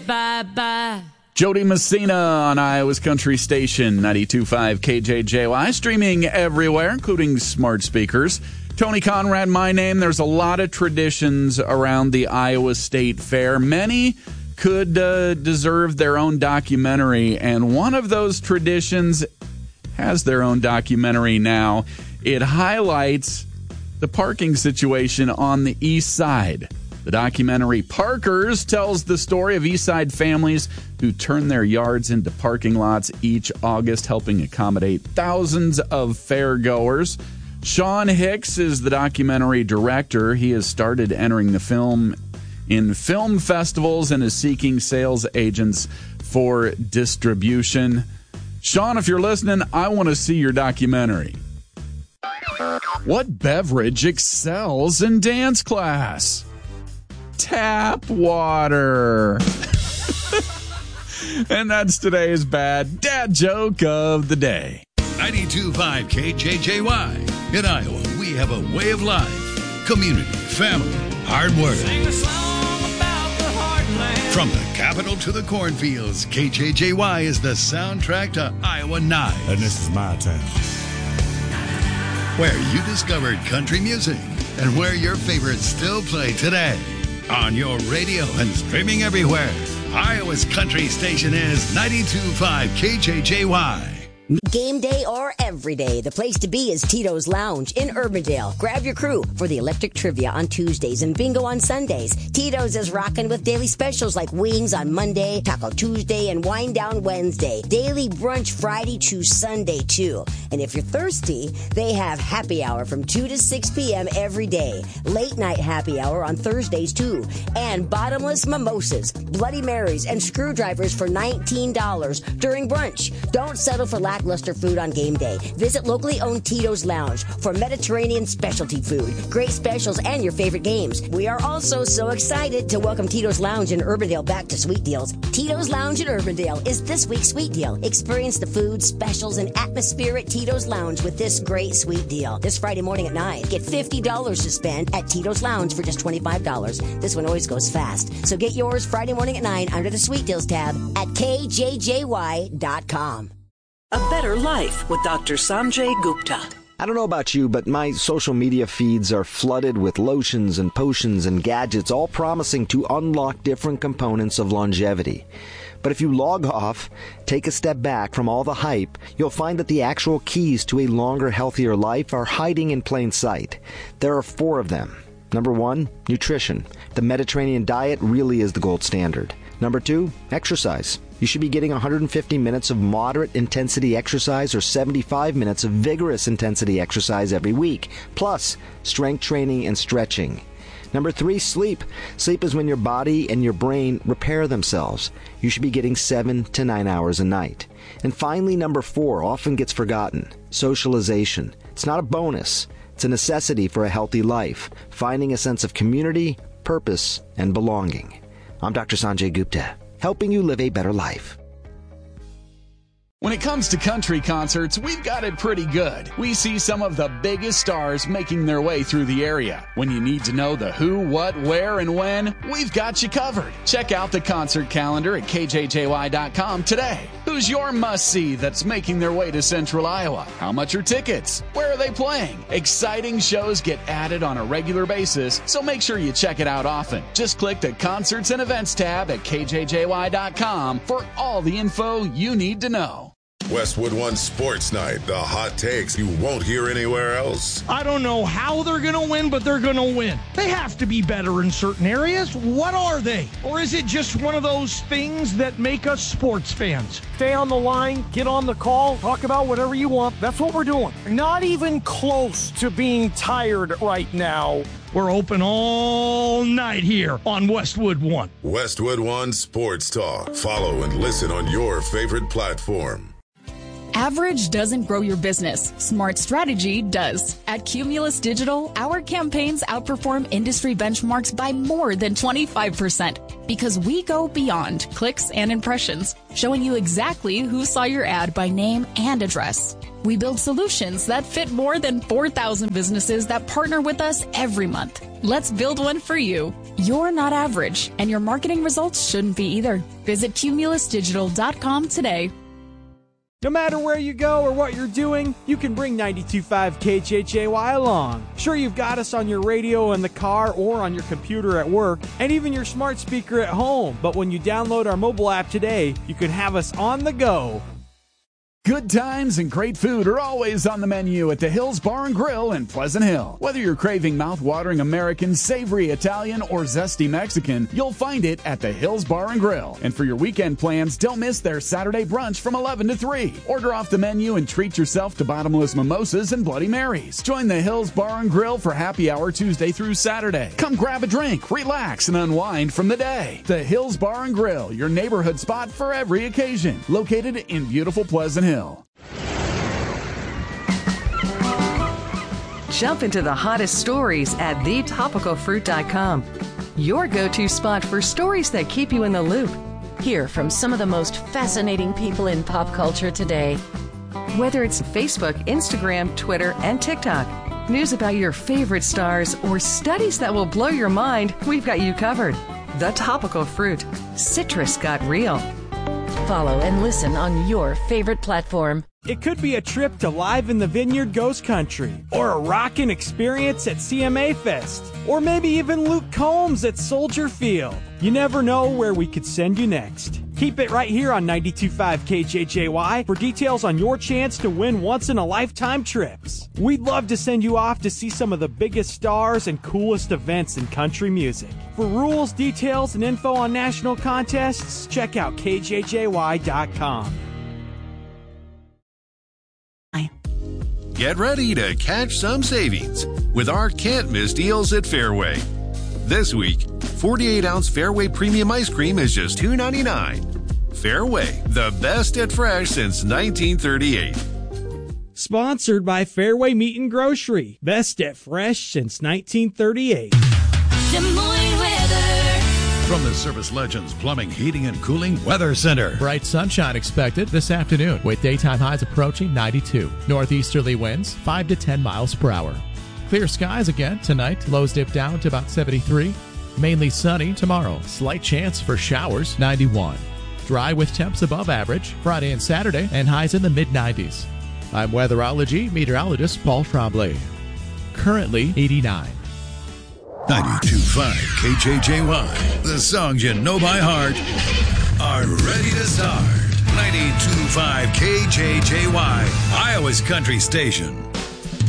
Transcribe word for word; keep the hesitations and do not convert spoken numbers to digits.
bye-bye. Jody Messina on Iowa's Country Station, ninety-two point five K J J Y, streaming everywhere, including smart speakers. Tony Conrad, my name. There's a lot of traditions around the Iowa State Fair. Many could uh, deserve their own documentary, and one of those traditions has their own documentary now. It highlights the parking situation on the east side. The documentary Parkers tells the story of east side families who turn their yards into parking lots each August, helping accommodate thousands of fairgoers. Sean Hicks is the documentary director. He has started entering the film in film festivals and is seeking sales agents for distribution. Sean, if you're listening, I want to see your documentary. What beverage excels in dance class? Tap water. And that's today's bad dad joke of the day. ninety-two point five K J J Y. In Iowa, we have a way of life. Community, family, hard work. Sing a song about the heartland. From the capital to the cornfields, K J J Y is the soundtrack to Iowa Nights. And this is my town. Where you discovered country music and where your favorites still play today. On your radio and streaming everywhere, Iowa's country station is ninety-two point five K J J Y. Game day or every day, the place to be is Tito's Lounge in Urbandale. Grab your crew for the electric trivia on Tuesdays and bingo on Sundays. Tito's is rocking with daily specials like wings on Monday, Taco Tuesday, and Wine Down Wednesday. Daily brunch Friday to Sunday, too. And if you're thirsty, they have happy hour from two to six p.m. every day. Late night happy hour on Thursdays, too. And bottomless mimosas, Bloody Marys, and screwdrivers for nineteen dollars during brunch. Don't settle for lackluster food on game day. Visit locally owned Tito's Lounge for Mediterranean specialty food, great specials, and your favorite games. We are also so excited to welcome Tito's Lounge in Urbandale back to Sweet Deals. Tito's Lounge in Urbandale is this week's Sweet Deal. Experience the food, specials, and atmosphere at Tito's Lounge with this great sweet deal. This Friday morning at nine, get fifty dollars to spend at Tito's Lounge for just twenty-five dollars. This one always goes fast. So get yours Friday morning at nine under the Sweet Deals tab at K J J Y dot com. A Better Life with Doctor Sanjay Gupta. I don't know about you, but my social media feeds are flooded with lotions and potions and gadgets, all promising to unlock different components of longevity. But if you log off, take a step back from all the hype, you'll find that the actual keys to a longer, healthier life are hiding in plain sight. There are four of them. Number one, nutrition. The Mediterranean diet really is the gold standard. Number two, exercise. You should be getting one hundred fifty minutes of moderate intensity exercise or seventy-five minutes of vigorous intensity exercise every week, plus strength training and stretching. Number three, sleep. Sleep is when your body and your brain repair themselves. You should be getting seven to nine hours a night. And finally, number four, often gets forgotten, socialization. It's not a bonus. It's a necessity for a healthy life, finding a sense of community, purpose, and belonging. I'm Doctor Sanjay Gupta, helping you live a better life. When it comes to country concerts, we've got it pretty good. We see some of the biggest stars making their way through the area. When you need to know the who, what, where, and when, we've got you covered. Check out the concert calendar at K J J Y dot com today. Who's your must-see that's making their way to Central Iowa? How much are tickets? Where are they playing? Exciting shows get added on a regular basis, so make sure you check it out often. Just click the Concerts and Events tab at K J J Y dot com for all the info you need to know. Westwood One Sports Night, the hot takes you won't hear anywhere else. I don't know how they're going to win, but they're going to win. They have to be better in certain areas. What are they? Or is it just one of those things that make us sports fans? Stay on the line, get on the call, talk about whatever you want. That's what we're doing. Not even close to being tired right now. We're open all night here on Westwood One. Westwood One Sports Talk. Follow and listen on your favorite platform. Average doesn't grow your business. Smart strategy does. At Cumulus Digital, our campaigns outperform industry benchmarks by more than twenty-five percent because we go beyond clicks and impressions, showing you exactly who saw your ad by name and address. We build solutions that fit more than four thousand businesses that partner with us every month. Let's build one for you. You're not average, and your marketing results shouldn't be either. Visit cumulus digital dot com today. No matter where you go or what you're doing, you can bring ninety-two point five K J J Y along. Sure, you've got us on your radio in the car or on your computer at work, and even your smart speaker at home. But when you download our mobile app today, you can have us on the go. Good times and great food are always on the menu at the Hills Bar and Grill in Pleasant Hill. Whether you're craving mouth-watering American, savory Italian, or zesty Mexican, you'll find it at the Hills Bar and Grill. And for your weekend plans, don't miss their Saturday brunch from eleven to three. Order off the menu and treat yourself to bottomless mimosas and Bloody Marys. Join the Hills Bar and Grill for happy hour Tuesday through Saturday. Come grab a drink, relax, and unwind from the day. The Hills Bar and Grill, your neighborhood spot for every occasion. Located in beautiful Pleasant Hill. Jump into the hottest stories at the topical fruit dot com. Your go-to spot for stories that keep you in the loop. Hear from some of the most fascinating people in pop culture today. Whether it's Facebook, Instagram, Twitter, and TikTok, news about your favorite stars, or studies that will blow your mind, we've got you covered. The Topical Fruit. Citrus got real. Follow and listen on your favorite platform. It could be a trip to Live in the Vineyard Ghost Country, or a rockin' experience at C M A Fest, or maybe even Luke Combs at Soldier Field. You never know where we could send you next. Keep it right here on ninety-two point five K J J Y for details on your chance to win once-in-a-lifetime trips. We'd love to send you off to see some of the biggest stars and coolest events in country music. For rules, details, and info on national contests, check out K J J Y dot com. Get ready to catch some savings with our can't miss deals at Fairway. This week, forty-eight ounce Fairway Premium Ice Cream is just two ninety-nine. Fairway, the best at fresh since nineteen thirty-eight. Sponsored by Fairway Meat and Grocery. Best at fresh since nineteen thirty-eight. Des Moines weather. From the Service Legends Plumbing, Heating, and Cooling Weather Center. Bright sunshine expected this afternoon with daytime highs approaching ninety-two. Northeasterly winds five to ten miles per hour. Clear skies again tonight. Lows dip down to about seventy-three. Mainly sunny tomorrow. Slight chance for showers, ninety-one. Dry with temps above average Friday and Saturday, and highs in the mid nineties. I'm weatherology meteorologist Paul Tremblay. Currently eighty-nine. ninety-two point five K J J Y. The songs you know by heart are ready to start. ninety-two point five K J J Y, Iowa's country station.